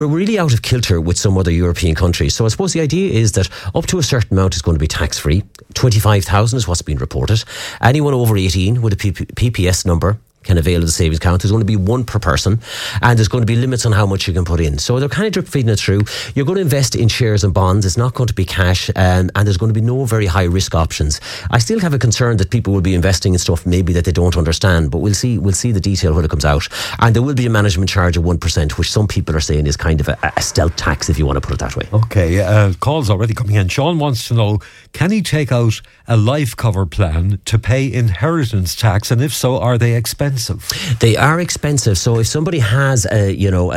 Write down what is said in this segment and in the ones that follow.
We're really out of kilter with some other European countries. So I suppose the idea is that up to a certain amount is going to be tax-free. 25,000 is what's been reported. Anyone over 18 with a PPS number can avail of the savings account. There's going to be one per person, and there's going to be limits on how much you can put in. So they're kind of drip feeding it through. You're going to invest in shares and bonds. It's not going to be cash, and there's going to be no very high risk options. I still have a concern that people will be investing in stuff maybe that they don't understand, but we'll see the detail when it comes out. And there will be a management charge of 1%, which some people are saying is kind of a stealth tax, if you want to put it that way. Okay, calls already coming in. Sean wants to know, can he take out a life cover plan to pay inheritance tax, and if so, are they expensive? They are expensive. So if somebody has a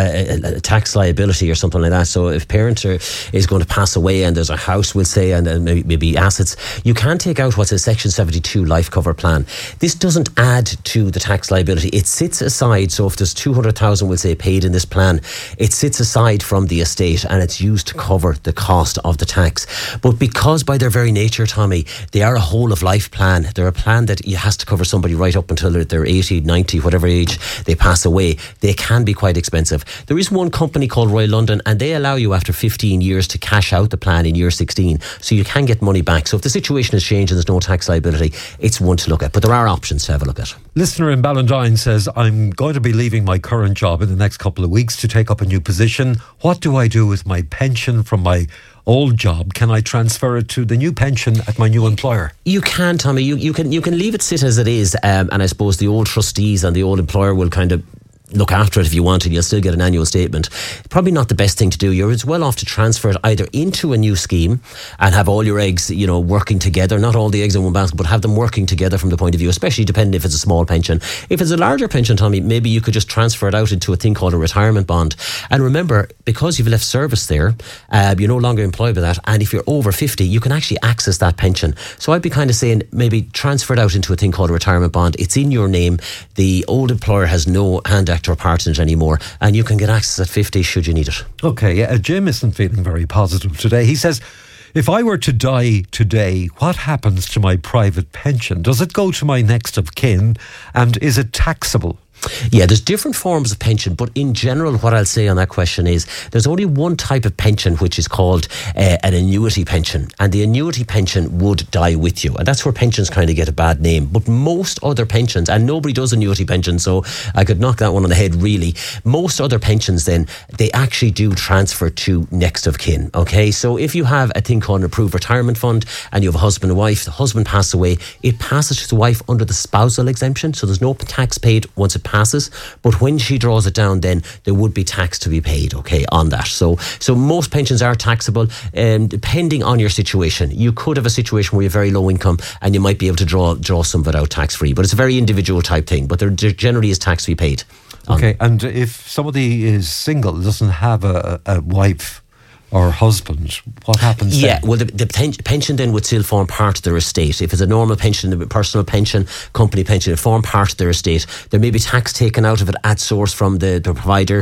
tax liability or something like that, so if parent is going to pass away and there's a house, we'll say, and maybe assets, you can take out what's a Section 72 life cover plan. This doesn't add to the tax liability. It sits aside. So if there's 200,000, we'll say, paid in this plan, it sits aside from the estate and it's used to cover the cost of the tax. But because by their very nature, Tommy, they are a whole of life plan. They're a plan that has to cover somebody right up until they're 80, 90, whatever age they pass away. They can be quite expensive. There is one company called Royal London, and they allow you after 15 years to cash out the plan in year 16, so you can get money back. So if the situation has changed and there's no tax liability, it's one to look at. But there are options to have a look at. Listener in Ballantyne says, I'm going to be leaving my current job in the next couple of weeks to take up a new position. What do I do with my pension from my old job? Can I transfer it to the new pension at my new employer? You can, Tommy. You can leave it sit as it is, and I suppose the old trustees and the old employer will kind of look after it if you want, and you'll still get an annual statement. Probably not the best thing to do. You're as well off to transfer it either into a new scheme and have all your eggs, working together. Not all the eggs in one basket, but have them working together from the point of view, especially depending if it's a small pension. If it's a larger pension, Tommy, maybe you could just transfer it out into a thing called a retirement bond. And remember, because you've left service there, you're no longer employed by that. And if you're over 50, you can actually access that pension. So I'd be kind of saying maybe transfer it out into a thing called a retirement bond. It's in your name. The old employer has no hand act or part in it anymore, and you can get access at 50 should you need it. Okay, Jim isn't feeling very positive today. He says, if I were to die today, what happens to my private pension? Does it go to my next of kin, and is it taxable? Yeah, there's different forms of pension, but in general, what I'll say on that question is there's only one type of pension, which is called an annuity pension, and the annuity pension would die with you, and that's where pensions kind of get a bad name. But most other pensions, and nobody does annuity pensions, so I could knock that one on the head really. Most other pensions then, they actually do transfer to next of kin. Okay, so if you have a thing called an approved retirement fund and you have a husband and wife, the husband passes away, it passes to the wife under the spousal exemption, so there's no tax paid once it passes, but when she draws it down, then there would be tax to be paid, okay, on that. So most pensions are taxable, depending on your situation. You could have a situation where you have very low income and you might be able to draw some of it out tax free, but it's a very individual type thing, but there generally is tax to be paid. Okay, and if somebody is single, doesn't have a wife or husband, what happens then? Yeah, well, the pension then would still form part of their estate. If it's a normal pension, a personal pension, company pension, it form part of their estate. There may be tax taken out of it at source from the provider,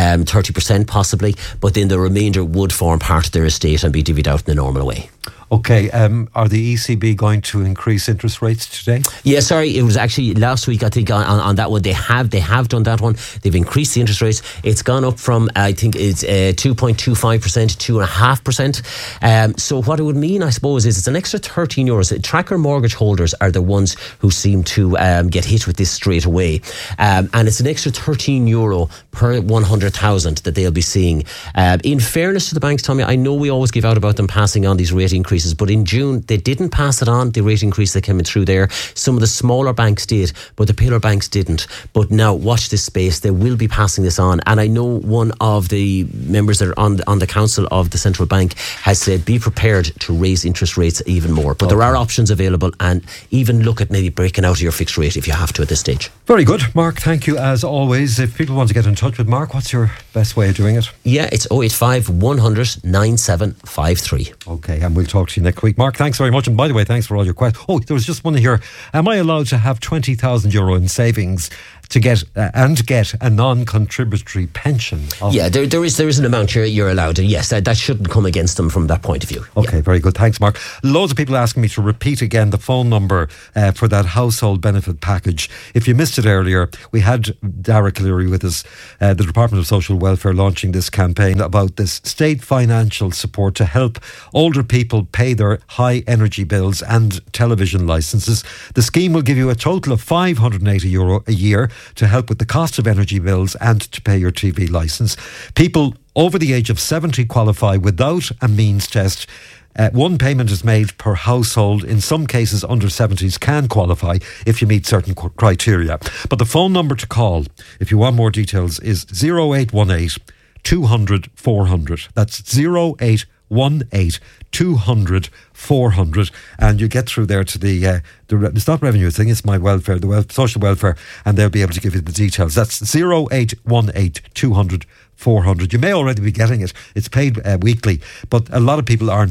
30% possibly, but then the remainder would form part of their estate and be divvied out in the normal way. Okay, are the ECB going to increase interest rates today? Yeah, sorry, it was actually last week, I think, on that one. They have done that one. They've increased the interest rates. It's gone up from, I think it's 2.25% to 2.5%. So what it would mean, I suppose, is it's an extra €13. Tracker mortgage holders are the ones who seem to get hit with this straight away. And it's an extra €13 per 100,000 that they'll be seeing. In fairness to the banks, Tommy, I know we always give out about them passing on these rate increases, but in June they didn't pass it on, the rate increase that came in through there. Some of the smaller banks did, but the pillar banks didn't. But now watch this space, they will be passing this on, and I know one of the members that are on the council of the central bank has said be prepared to raise interest rates even more, but there are options available, and even look at maybe breaking out of your fixed rate if you have to at this stage. Very good, Mark, thank you as always. If people want to get in touch with Mark, what's your best way of doing it? Yeah, it's 085 100 9753. Okay, and we'll talk to you next week. Mark, thanks very much. And by the way, thanks for all your questions. Oh, there was just one here. Am I allowed to have €20,000 in savings to get a non-contributory pension. There is an amount you're allowed, and yes, that shouldn't come against them from that point of view. Okay, very good. Thanks, Mark. Loads of people asking me to repeat again the phone number for that household benefit package. If you missed it earlier, we had Dara Cleary with us, the Department of Social Welfare, launching this campaign about this state financial support to help older people pay their high energy bills and television licences. The scheme will give you a total of €580 a year to help with the cost of energy bills and to pay your TV licence. People over the age of 70 qualify without a means test. One payment is made per household. In some cases, under 70s can qualify if you meet certain criteria. But the phone number to call, if you want more details, is 0818 200 400. That's 0818 200 400, and you get through there to the it's not revenue thing, it's my welfare, the social welfare, and they'll be able to give you the details. That's 0818 200 400. You may already be getting it. It's paid weekly, but a lot of people aren't.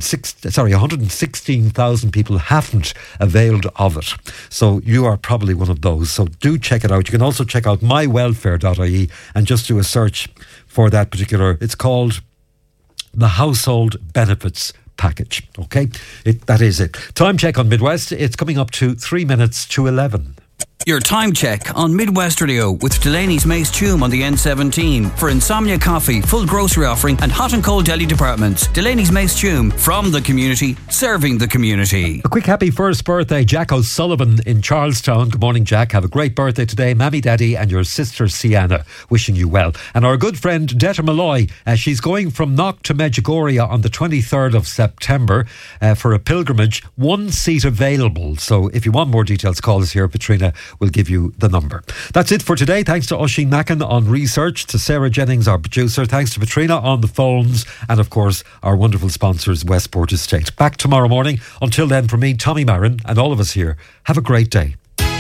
116,000 people haven't availed of it. So you are probably one of those. So do check it out. You can also check out mywelfare.ie and just do a search for that particular. It's called the Household Benefits Package. Okay, that is it. Time check on Midwest. It's coming up to 3 minutes to 11. Your time check on Midwest Radio with Delaney's Mace Tume on the N17 for Insomnia Coffee, full grocery offering and hot and cold deli departments. Delaney's Mace Tume, from the community, serving the community. A quick happy first birthday, Jack O'Sullivan in Charlestown. Good morning, Jack. Have a great birthday today. Mammy, Daddy and your sister Sienna wishing you well. And our good friend Detta Malloy, she's going from Knock to Medjugorje on the 23rd of September for a pilgrimage. One seat available. So if you want more details, call us here. Katrina will give you the number. That's it for today. Thanks to Oisín Mackin on research, to Sarah Jennings, our producer. Thanks to Katrina on the phones, and of course our wonderful sponsors, Westport Estate. Back tomorrow morning. Until then, from me, Tommy Marin, and all of us here, have a great day.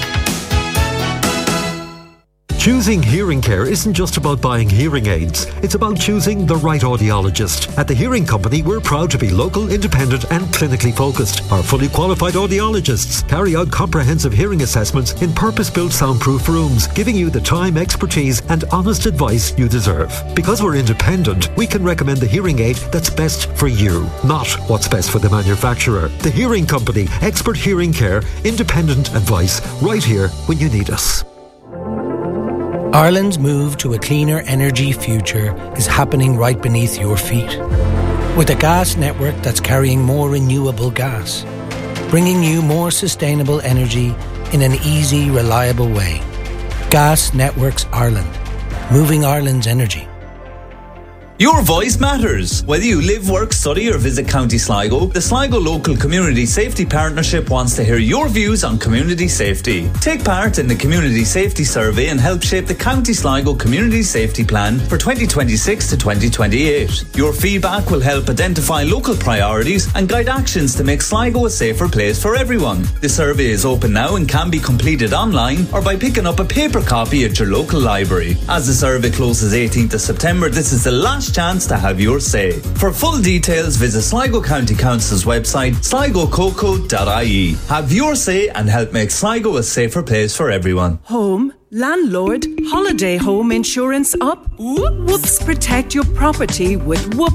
Choosing hearing care isn't just about buying hearing aids. It's about choosing the right audiologist. At the Hearing Company, we're proud to be local, independent and clinically focused. Our fully qualified audiologists carry out comprehensive hearing assessments in purpose-built soundproof rooms, giving you the time, expertise and honest advice you deserve. Because we're independent, we can recommend the hearing aid that's best for you, not what's best for the manufacturer. The Hearing Company, expert hearing care, independent advice, right here when you need us. Ireland's move to a cleaner energy future is happening right beneath your feet. With a gas network that's carrying more renewable gas, bringing you more sustainable energy in an easy, reliable way. Gas Networks Ireland, moving Ireland's energy. Your voice matters. Whether you live, work, study or visit County Sligo, the Sligo Local Community Safety Partnership wants to hear your views on community safety. Take part in the Community Safety Survey and help shape the County Sligo Community Safety Plan for 2026 to 2028. Your feedback will help identify local priorities and guide actions to make Sligo a safer place for everyone. The survey is open now and can be completed online or by picking up a paper copy at your local library. As the survey closes 18th of September, this is the last chance to have your say. For full details, visit Sligo County Council's website, sligococo.ie. Have your say and help make Sligo a safer place for everyone. Home, landlord, holiday home insurance up? Whoops. Protect your property with Whoop